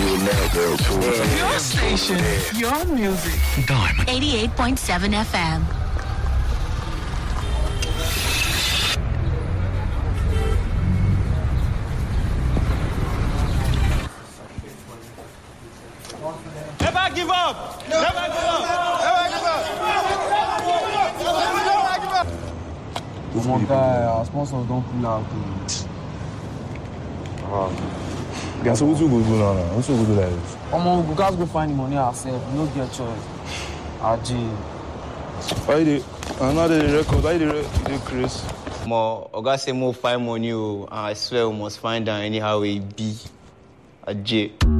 Your station, your music. Diamond 88.7 FM. Never give up! Never give up! Never give up! Never give up! Mon guy, our sponsors don't pull out. Yeah, so what you go do now? What you go do like this? We guys go find the money ourselves. We don't get choice. RG. Why they? I know the record. Why they Chris? More, Oga say more find money. I swear we must find out anyhow it be. RG.